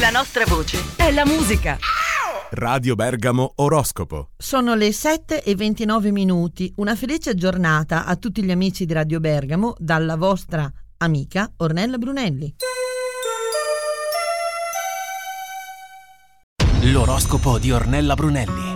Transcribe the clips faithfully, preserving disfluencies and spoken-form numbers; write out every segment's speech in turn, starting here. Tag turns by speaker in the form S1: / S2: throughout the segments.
S1: La nostra voce è la musica.
S2: Radio Bergamo Oroscopo.
S3: Sono le sette e ventinove minuti. Una felice giornata a tutti gli amici di Radio Bergamo dalla vostra amica Ornella Brunelli.
S4: L'oroscopo di Ornella Brunelli.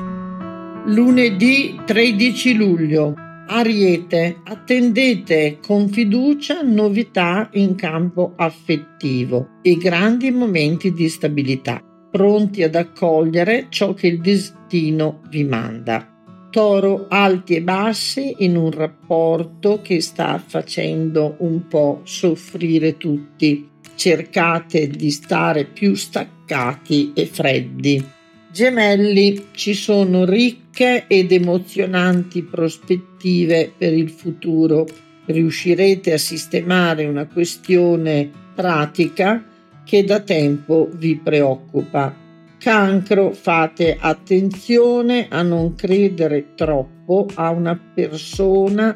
S5: Lunedì tredici luglio. Ariete, attendete con fiducia novità in campo affettivo e grandi momenti di stabilità, pronti ad accogliere ciò che il destino vi manda. Toro, alti e bassi in un rapporto che sta facendo un po' soffrire tutti. Cercate di stare più staccati e freddi. Gemelli, ci sono ricche ed emozionanti prospettive per il futuro. Riuscirete a sistemare una questione pratica che da tempo vi preoccupa. Cancro, fate attenzione a non credere troppo a una persona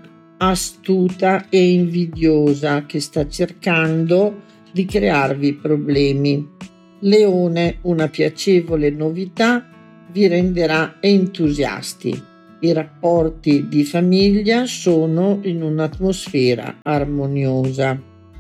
S5: astuta e invidiosa che sta cercando di crearvi problemi. Leone, una piacevole novità vi renderà entusiasti. I rapporti di famiglia sono in un'atmosfera armoniosa.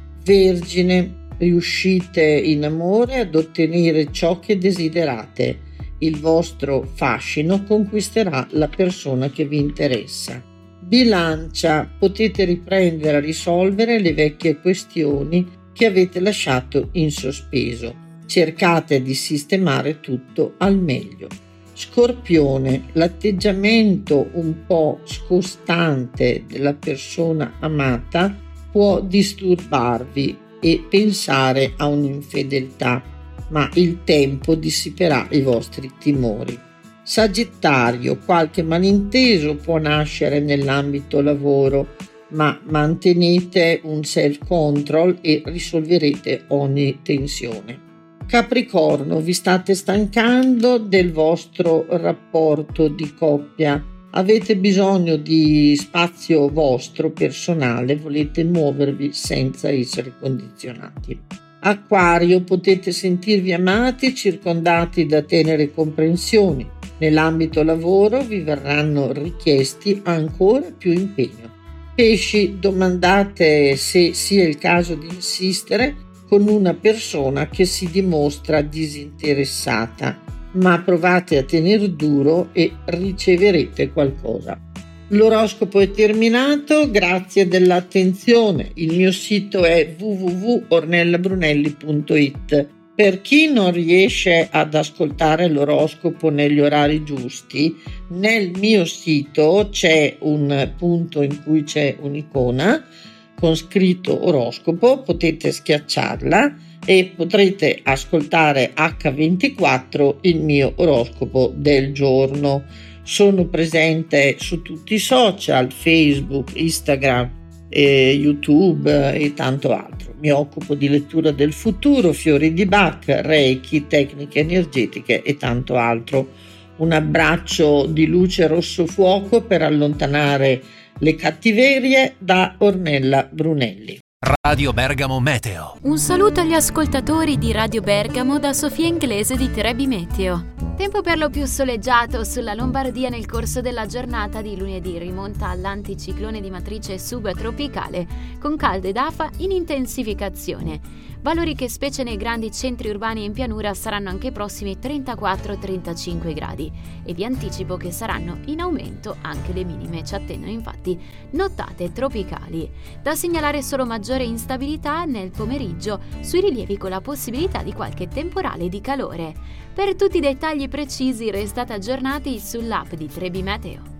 S5: Vergine, riuscite in amore ad ottenere ciò che desiderate. Il vostro fascino conquisterà la persona che vi interessa. Bilancia, potete riprendere a risolvere le vecchie questioni che avete lasciato in sospeso. Cercate di sistemare tutto al meglio. Scorpione, l'atteggiamento un po' scostante della persona amata può disturbarvi e pensare a un'infedeltà, ma il tempo dissiperà i vostri timori. Sagittario, qualche malinteso può nascere nell'ambito lavoro, ma mantenete un self-control e risolverete ogni tensione. Capricorno, vi state stancando del vostro rapporto di coppia. Avete bisogno di spazio vostro personale, volete muovervi senza essere condizionati. Acquario, potete sentirvi amati, circondati da tenere comprensioni. Nell'ambito lavoro vi verranno richiesti ancora più impegno. Pesci, domandate se sia il caso di insistere con una persona che si dimostra disinteressata, ma provate a tenere duro e riceverete qualcosa. L'oroscopo è terminato, grazie dell'attenzione. Il mio sito è w w w punto ornella brunelli punto i t. Per chi non riesce ad ascoltare l'oroscopo negli orari giusti, nel mio sito c'è un punto in cui c'è un'icona con scritto oroscopo, potete schiacciarla e potrete ascoltare acca ventiquattro il mio oroscopo del giorno. Sono presente su tutti i social, Facebook, Instagram, eh, YouTube e tanto altro. Mi occupo di lettura del futuro, fiori di Bach, Reiki, tecniche energetiche e tanto altro. Un abbraccio di luce rosso fuoco per allontanare le cattiverie da Ornella Brunelli.
S4: Radio Bergamo Meteo.
S6: Un saluto agli ascoltatori di Radio Bergamo da Sofia Inglese di Trebi Meteo. Tempo per lo più soleggiato sulla Lombardia nel corso della giornata di lunedì, rimonta all'anticiclone di matrice subtropicale con calde d'afa in intensificazione. Valori che specie nei grandi centri urbani e in pianura saranno anche prossimi trentaquattro trentacinque gradi e vi anticipo che saranno in aumento anche le minime, ci attendono infatti nottate tropicali. Da segnalare solo maggiore instabilità nel pomeriggio sui rilievi con la possibilità di qualche temporale di calore. Per tutti i dettagli precisi restate aggiornati sull'app di Trebi Meteo.